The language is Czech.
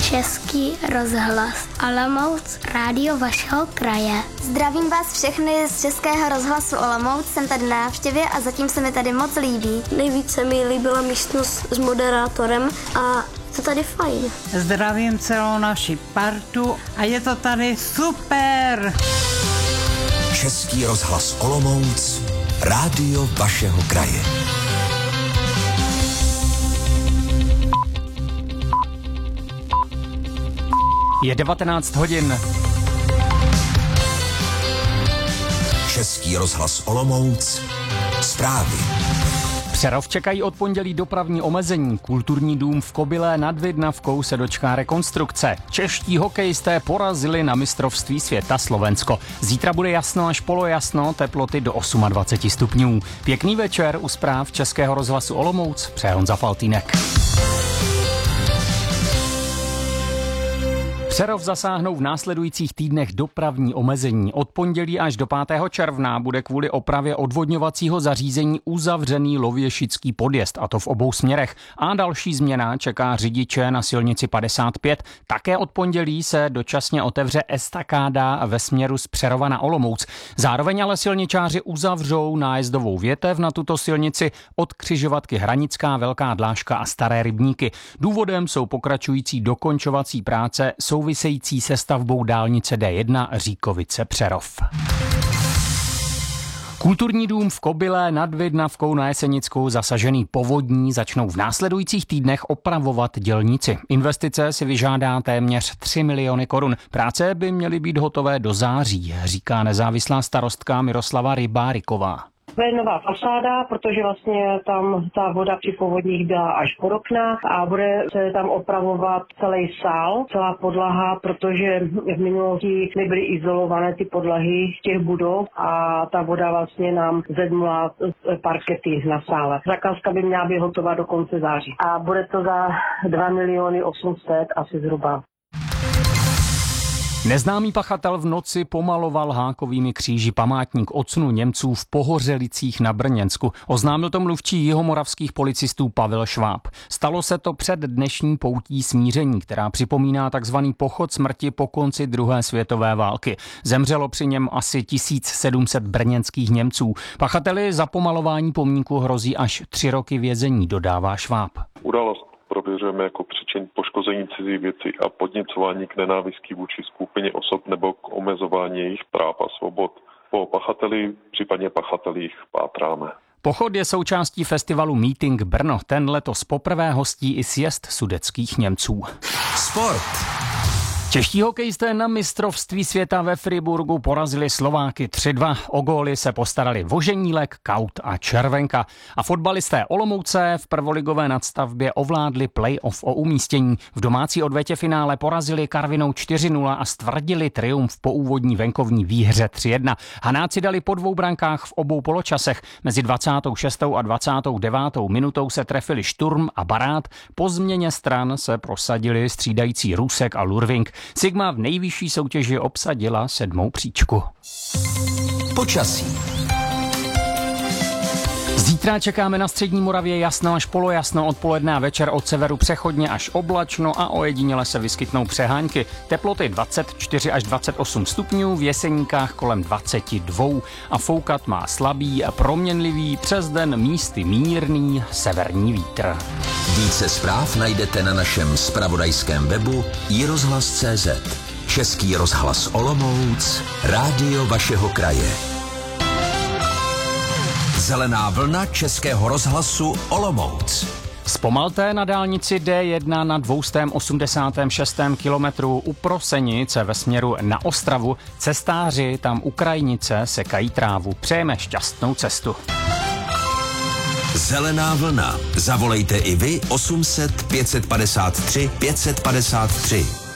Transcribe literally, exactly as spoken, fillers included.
Český rozhlas Olomouc, rádio vašeho kraje. Zdravím vás všechny z Českého rozhlasu Olomouc, jsem tady na návštěvě a zatím se mi tady moc líbí. Nejvíce mi líbila místnost s moderátorem a to tady fajn. Zdravím celou naši partu a je to tady super. Český rozhlas Olomouc, rádio vašeho kraje. Je devatenáct hodin. Český rozhlas Olomouc, zprávy. Přerov čekají od pondělí dopravní omezení. Kulturní dům v Kobylé nad Vidnavkou se dočká rekonstrukce. Čeští hokejisté porazili na mistrovství světa Slovensko. Zítra bude jasno až polojasno, teploty do dvacet osm stupňů. Pěkný večer u zpráv Českého rozhlasu Olomouc, přeje Honza Faltýnek. Přerov zasáhnou v následujících týdnech dopravní omezení. Od pondělí až do pátého června bude kvůli opravě odvodňovacího zařízení uzavřený Lověšický podjezd, a to v obou směrech. A další změna čeká řidiče na silnici padesát pět. Také od pondělí se dočasně otevře estakáda ve směru z Přerova na Olomouc. Zároveň ale silničáři uzavřou nájezdovou větev na tuto silnici od křižovatky Hranická, Velká Dlážka a Staré Rybníky. Důvodem jsou pokračující dokončovací práce související se stavbou dálnice D jedna Říkovice-Přerov. Kulturní dům v Kobylé nad Vidnavkou na Jesenickou, zasažený povodní, začnou v následujících týdnech opravovat dělníci. Investice si vyžádá téměř tři miliony korun. Práce by měly být hotové do září, říká nezávislá starostka Miroslava Rybáriková. To je nová fasáda, protože vlastně tam ta voda při povodních byla až pod okna a bude se tam opravovat celý sál, celá podlaha, protože v minulosti nebyly izolované ty podlahy těch budov a ta voda vlastně nám zedmula parkety na sále. Zakázka by měla být hotová do konce září a bude to za dva miliony osm set asi zhruba. Neznámý pachatel v noci pomaloval hákovými kříži památník odsunu Němců v Pohořelicích na Brněnsku. Oznámil to mluvčí jihomoravských policistů Pavel Šváb. Stalo se to před dnešní poutí smíření, která připomíná takzvaný pochod smrti po konci druhé světové války. Zemřelo při něm asi tisíc sedm set brněnských Němců. Pachateli za pomalování pomníku hrozí až tři roky vězení, dodává Šváb. Událost prověřujeme jako příčin poškození cizí věci a podněcování k nenávisti vůči skupině osob nebo k omezování jejich práv a svobod. Po pachateli, případně pachatelích pátráme. Pochod je součástí festivalu Meeting Brno. Ten letos poprvé hostí i sjezd sudetských Němců. Sport. Čeští hokejisté na mistrovství světa ve Friburgu porazili Slováky tři dva. O góly se postarali Voženílek, Kaut a Červenka. A fotbalisté Olomouce v prvoligové nadstavbě ovládli play-off o umístění. V domácí odvetě finále porazili Karvinou čtyři nula a stvrdili triumf po úvodní venkovní výhře tři jedna. Hanáci dali po dvou brankách v obou poločasech. Mezi dvacátou šestou a dvacátou devátou minutou se trefili Šturm a Barát. Po změně stran se prosadili střídající Rusek a Lurving. Sigma v nejvyšší soutěži obsadila sedmou příčku. Počasí. Zítra čekáme na střední Moravě jasno až polojasno, odpoledne a večer od severu přechodně až oblačno a ojediněle se vyskytnou přehánky. Teploty dvacet čtyři až dvacet osm stupňů, v Jeseníkách kolem dvacet dva a foukat má slabý a proměnlivý, přes den místy mírný severní vítr. Více zpráv najdete na našem zpravodajském webu i rozhlas tečka cé zet. Český rozhlas Olomouc, rádio vašeho kraje. Zelená vlna Českého rozhlasu Olomouc. Zpomalte na dálnici D jedna na dvě stě osmdesát šest kilometrů u Prosenice ve směru na Ostravu. Cestáři tam u krajnice sekají trávu. Přejeme šťastnou cestu. Zelená vlna. Zavolejte i vy osm set pět set padesát tři pět set padesát tři.